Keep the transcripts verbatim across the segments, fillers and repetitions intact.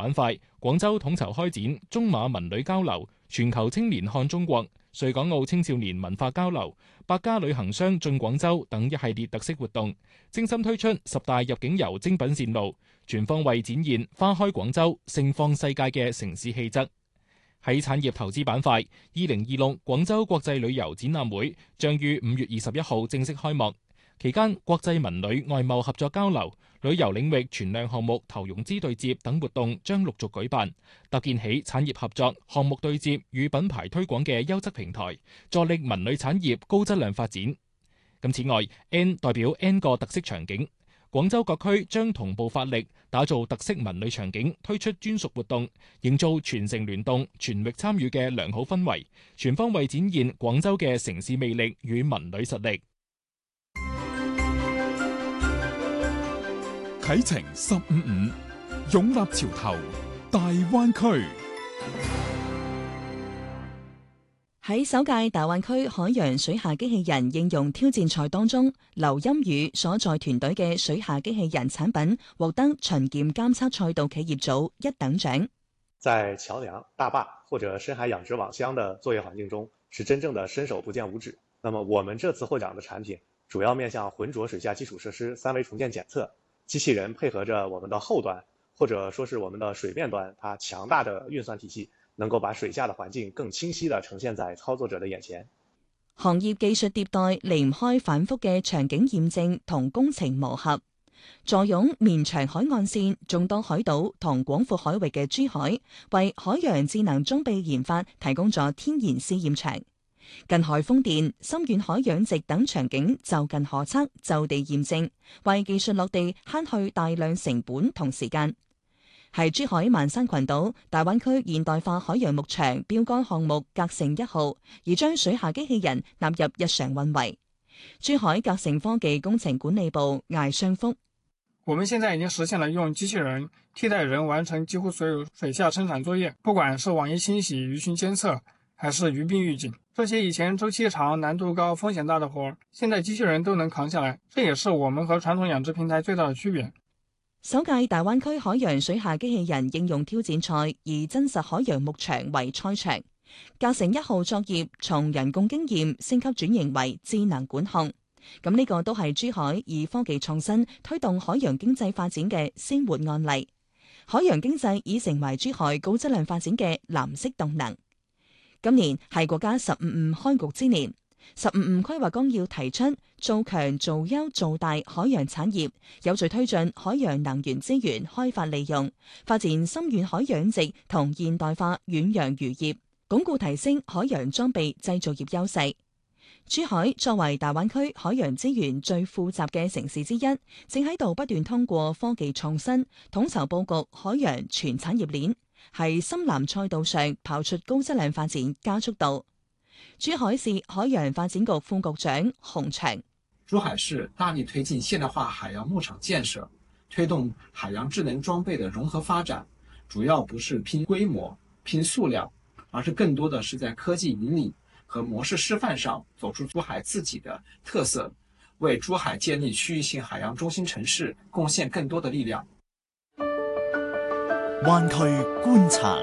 板塊，廣州統籌開展中馬文旅交流、全球青年看中國、穗港澳青少年文化交流、百家旅行商進廣州等一系列特色活動，精心推出十大入境遊精品線路，全方位展現花開廣州、盛放世界嘅城市氣質。喺產業投資板塊，二零二六廣州國際旅遊展覽會將於五月二十一號正式開幕。期間，國際文旅外貿合作交流、旅遊領域存量項目投融資對接等活動將陸續舉辦，搭建起產業合作、項目對接與品牌推廣嘅優質平台，助力文旅產業高質量發展。咁此外 ，N 代表 N 個特色場景。廣州各區將同步發力，打造特色文旅場景，推出專屬活動，營造全城聯動、全域參與嘅良好氛圍，全方位展現廣州嘅城市魅力與文旅實力。 啟程十五五，勇立潮頭，大灣區。 喺首屆大灣區海洋水下機器人應用挑戰賽當中，劉欽宇所在團隊嘅水下機器人產品獲得巡檢監測賽道企業組一等獎。 在橋梁、大壩或者深海養殖網箱的作業環境中，是真正的伸手不見五指。那麼我們這次獲獎的產品主要面向渾濁水下基礎設施三維重建檢測，機器人配合着我們的後端，或者說是我們的水面端，它強大的運算體系，能夠把水下的環境更清晰地呈現在操作者的眼前。 行業技術迭代離唔開反覆嘅場景驗證同工程磨合。坐擁綿長海岸線、眾多海島同廣闊海域嘅珠海，為海洋智能裝備研發提供咗天然試驗場。近海風電、深遠海養殖等場景就近可測、就地驗證，為技術落地慳去大量成本同時間。係珠海萬山群島大灣區現代化海洋牧場標杆項目格成一號，而將水下機器人納入日常運維。珠海格成科技工程管理部艾雙福： 我們現在已經實現了用機器人替代人完成幾乎所有水下生產作業，不管是網頁清洗、魚群監測，還是魚病預警，這些以前周期長、難度高、風險大的活，現在機器人都能扛下來，這也是我們和傳統養殖平台最大的區別。 首屆大灣區海洋水下機器人應用挑戰賽以真實海洋牧場為賽場，格成一號作業從人工經驗升級轉型為智能管控。咁呢個都係珠海以科技創新推動海洋經濟發展嘅鮮活案例。海洋經濟已成為珠海高質量發展嘅藍色動能。今年係國家十五五開局之年。十五五規劃綱要提出做強做優做大海洋產業，有序推進海洋能源資源開發利用，發展深遠海養殖同現代化遠洋漁業，鞏固提升海洋裝備製造業優勢。珠海作為大灣區海洋資源最富集嘅城市之一，正喺度不斷通過科技創新，統籌佈局海洋全產業鏈，喺深藍賽道上跑出高質量發展加速度。珠海市海洋發展局副局長洪祥： 珠海市大力推進現代化海洋牧場建設，推動海洋智能裝備的融合發展，主要不是拼規模、拼數量，而是更多的是在科技引領和模式示範上走出珠海自己的特色，為珠海建立區域性海洋中心城市貢獻更多的力量。 灣區觀察。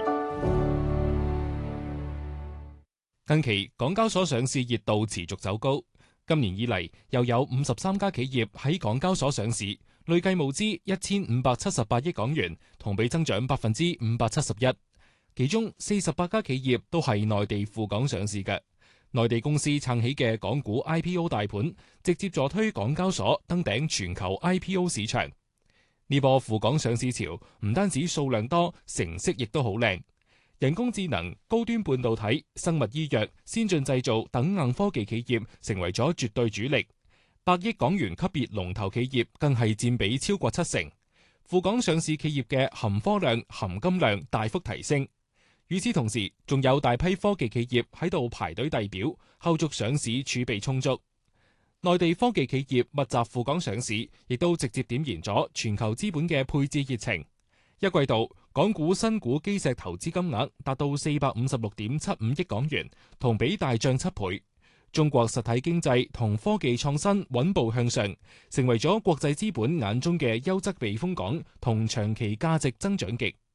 近期港交所上市熱度持續走高，今年以嚟又有五十三家企業喺港交所上市，累計募資一千五百七十八億港元，同比增長百分之五百七十一。其中四十八家企業都係內地赴港上市嘅，內地公司撐起嘅港股 I P O 大盤，直接助推港交所登頂全球 I P O 市場。呢波赴港上市潮唔單止數量多，成績亦都好靚。人工智能、高端半導體、生物醫藥、先進製造等硬科技企業成為咗絕對主力，百億港元級別龍頭企業更係佔比超過七成。赴港上市企業嘅含科量、含金量大幅提升。與此同時，仲有大批科技企業喺度排隊遞表，後續上市儲備充足。內地科技企業密集赴港上市，亦都直接點燃咗全球資本嘅配置熱情。一季度，港股新股基石投資金額達到四百五十六點七五億港元，同比大漲七倍。中國實體經濟同科技創新穩步向上，成為咗國際資本眼中嘅優質避風港同長期價值增長極。